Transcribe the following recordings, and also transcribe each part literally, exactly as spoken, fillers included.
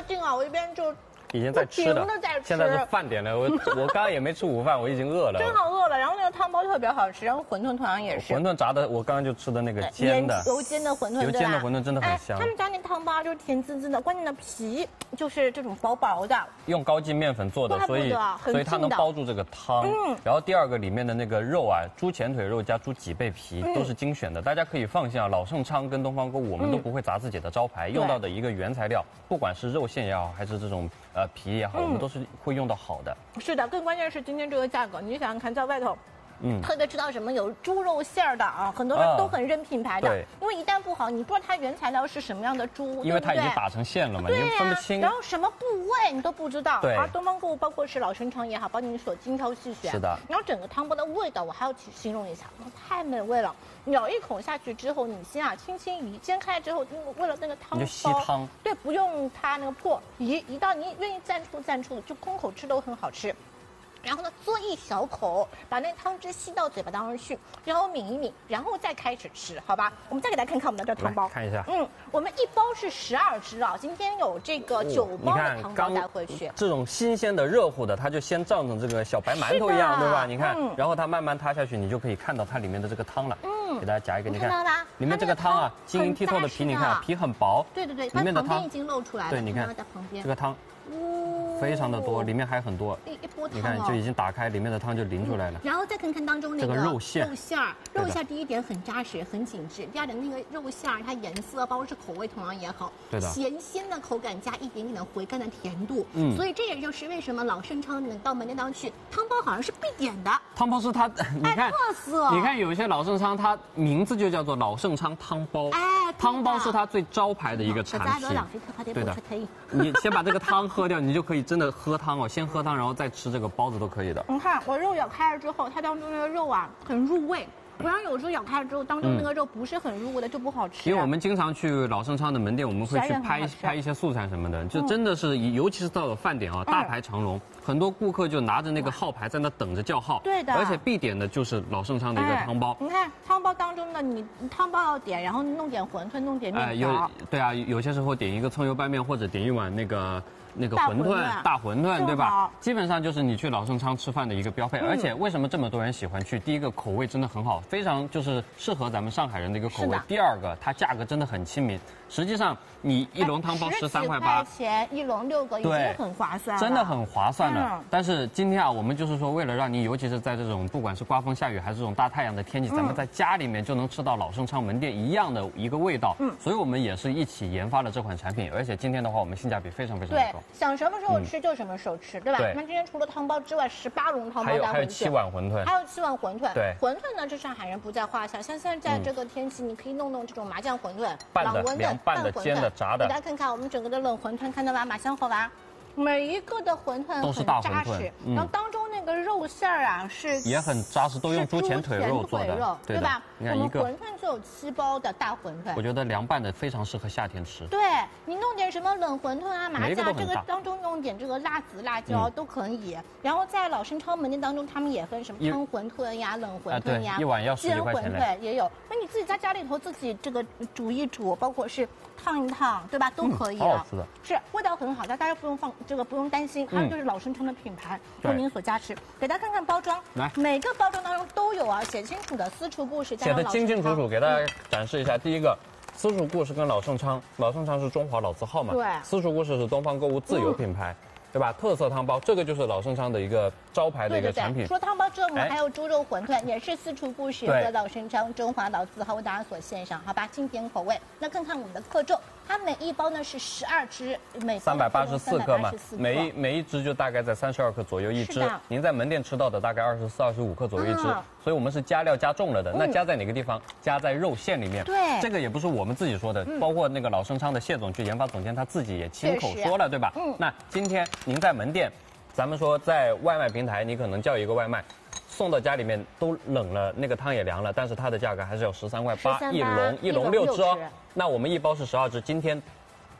劲啊！我一边就。 已经在吃的， 在吃现在是饭点了。我我刚刚也没吃午饭，我已经饿了。 真好饿了。然后那个汤包特别好吃，然后馄饨同样也是。 馄饨炸的，我刚刚就吃的那个煎的， 油煎的馄饨， 油煎的馄饨真的很香。 他们家那汤包就是甜滋滋的，关键的皮就是这种薄薄的， 用高筋面粉做的，所以所以它能包住这个汤。嗯。然后第二个里面的那个肉啊，猪前腿肉加猪脊背皮都是精选的，大家可以放心啊。老盛昌跟东方购物我们都不会砸自己的招牌，用到的一个原材料，不管是肉馅也好，还是这种呃皮也好，我们都是会用到好的。 是的，更关键是今天这个价格，你想想看，在外头。 嗯，特别知道什么有猪肉馅儿的啊，很多人都很认品牌的，因为一旦不好，你不知道它原材料是什么样的猪， 因为它已经打成馅了嘛，你分不清。 然后什么部位你都不知道。 对。 而东方购物包括是老盛昌也好，帮你所精挑细选。 是的。 然后整个汤包的味道，我还要去形容一下，太美味了。咬一口下去之后，你先啊轻轻一煎开之后，为了那个汤包， 你就吸汤。 对，不用它那个破，一一到你愿意蘸醋蘸醋，就空口吃都很好吃。 然后呢，嘬一小口，把那汤汁吸到嘴巴当中去，然后抿一抿，然后再开始吃，好吧？我们再给大家看看我们的这汤包， 看一下。 嗯，我们一包是十二只啊，今天有这个九包的汤包带回去。 这种新鲜的、热乎的，它就先胀成这个小白馒头一样，对吧？你看，嗯、然后它慢慢塌下去，你就可以看到它里面的这个汤了。嗯，给大家夹一个，你看，里面这个汤啊，晶莹剔透的皮，你看皮很薄。 对对对， 里面的汤已经露出来了。 对，你看，这个汤。 非常的多，里面还很多。 一一波汤， 你看就已经打开，里面的汤就淋出来了。 然后再看看当中那个肉馅， 肉馅儿，肉馅第一点很扎实，很紧致；第二点那个肉馅儿，它颜色包括是口味同样也好， 对的， 咸鲜的口感加一点点的回甘的甜度。嗯，所以这也就是为什么老盛昌能到门店当中去，汤包好像是必点的。 汤包是它，你看特色。 你看有一些老盛昌，它名字就叫做老盛昌汤包。哎，汤包是它最招牌的一个产品。对的，你先把这个汤喝掉，你就可以。 真的喝汤哦，先喝汤，然后再吃这个包子都可以的。 你看我肉咬开了之后，它当中那个肉啊很入味。不然有时候咬开了之后，当中那个肉不是很入味的，就不好吃。 因为我们经常去老盛昌的门店，我们会去拍拍一些素菜什么的，就真的是，尤其是到了饭点啊，大排长龙，很多顾客就拿着那个号牌在那等着叫号。 对的。 而且必点的就是老盛昌的一个汤包。 你看汤包当中的你汤包要点，然后弄点馄饨，弄点面条。 有对啊，有些时候点一个葱油拌面，或者点一碗那个。 那个馄饨，大馄饨，对吧？基本上就是你去老盛昌吃饭的一个标配。而且为什么这么多人喜欢去？第一个口味真的很好，非常就是适合咱们上海人的一个口味。第二个，它价格真的很亲民。实际上，你一笼汤包十三块八， 钱一笼六个，已经很划算， 真的很划算的。但是今天啊，我们就是说，为了让你，尤其是在这种不管是刮风下雨还是这种大太阳的天气，咱们在家里面就能吃到老盛昌门店一样的一个味道。嗯，所以我们也是一起研发了这款产品。而且今天的话，我们性价比非常非常的高。 想什么时候吃就什么时候吃，对吧？那今天除了汤包之外，十八笼汤包带回去， 还有七碗馄饨， 还有七碗馄饨。 对， 馄饨呢，这上海人不在话下。像现在这个天气，你可以弄弄这种麻酱馄饨、 拌的、凉拌的、煎的、炸的。 给大家看看我们整个的冷馄饨，看到吧？马香河吧。 每一个的馄饨都是大馄饨， 然后当中那个肉馅儿啊是也很扎实，都用猪前腿肉做的， 对吧？ 你看一个馄饨就有七包的大馄饨， 我觉得凉拌的非常适合夏天吃。 对你弄点什么冷馄饨啊、麻酱，这个当中用点这个辣子、辣椒都可以。然后在老盛昌门店当中，他们也分什么汤馄饨呀、冷馄饨呀、 一碗要十几块钱嘞，也有。那你自己在家里头自己这个煮一煮，包括是烫一烫，对吧？都可以。 好好吃的， 是味道很好，大家不用放这个不用担心。 它就是老盛昌的品牌，为您所加持。给大家看看包装，来，每个包装当中都有啊，写清楚的私厨故事， 写的清清楚楚，给大家展示一下。第一个，私厨故事跟老盛昌，老盛昌是中华老字号嘛， 对， 私厨故事是东方购物自有品牌。 对吧？特色汤包，这个就是老盛昌的一个招牌的一个产品。 除了汤包之外，我们还有猪肉馄饨，也是私厨故事和老盛昌中华老字号为大家所献上，好吧？经典口味。那看看我们的克重，它每一包呢是十二只，每三百八十四克嘛，每一每一只就大概在三十二克左右一只。您在门店吃到的大概二十四、二十五克左右一只，所以我们是加料加重了的。那加在哪个地方？加在肉馅里面。 对， 这个也不是我们自己说的，包括那个老盛昌的谢总区研发总监他自己也亲口说了，对吧？嗯。那今天您在门店。 咱们说，在外卖平台，你可能叫一个外卖，送到家里面都冷了，那个汤也凉了，但是它的价格还是要十三块八一笼，一笼六只哦。那我们一包是十二只，今天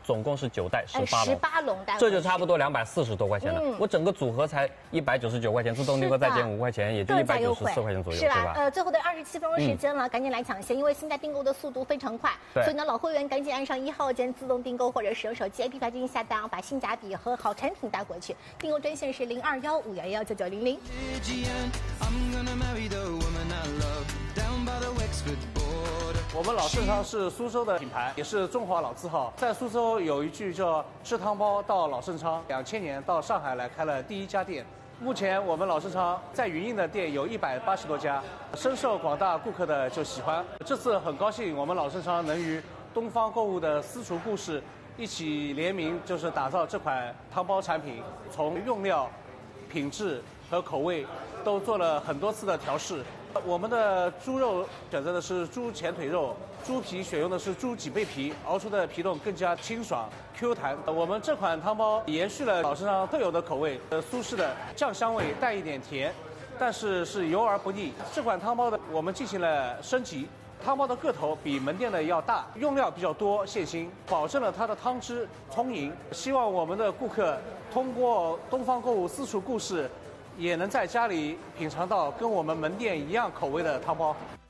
总共是九袋十八笼， 十八笼带， 这就差不多两百四十多块钱了。嗯、我整个组合才一百九十九块钱，自动订购再减五块钱，也就一百九十四块钱左右， 是吧？ 对吧？ 呃，最后的二十七分钟时间了，嗯、赶紧来抢先，因为现在订购的速度非常快，所以呢，老会员赶紧按上一号键自动订购，或者使用手机 A P P 进行下单，把性价比和好产品带回去。订购专线是零二幺五幺幺九九零零。 我们老盛昌是苏州的品牌，也是中华老字号。在苏州有一句叫“吃汤包到老盛昌”，两千年到上海来开了第一家店。目前我们老盛昌在云印的店有一百八十多家，深受广大顾客的就喜欢。这次很高兴，我们老盛昌能与东方购物的私厨故事一起联名，就是打造这款汤包产品，从用料、品质和口味都做了很多次的调试。我们的猪肉选择的是猪前腿肉，猪皮选用的是猪脊背皮，熬出的皮冻更加清爽 Q 弹。我们这款汤包延续了老盛昌特有的口味，呃，苏式的酱香味带一点甜，但是是油而不腻。这款汤包的我们进行了升级，汤包的个头比门店的要大，用料比较多，现新，保证了它的汤汁充盈。希望我们的顾客通过东方购物私厨故事，也能在家里品尝到跟我们门店一样口味的汤包。